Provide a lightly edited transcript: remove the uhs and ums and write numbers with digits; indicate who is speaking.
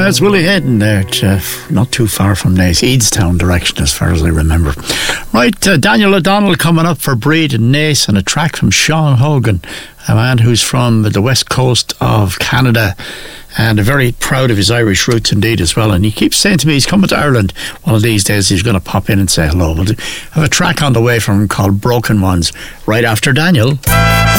Speaker 1: That's Willie Hayden there, not too far from Naas, Eadstown direction as far as I remember. Right, Daniel O'Donnell coming up for Breed and Naas, and a track from Sean Hogan, a man who's from the west coast of Canada and very proud of his Irish roots indeed as well. And he keeps saying to me he's coming to Ireland one of these days. He's going to pop in and say hello. We'll have a track on the way from him called Broken Ones right after Daniel.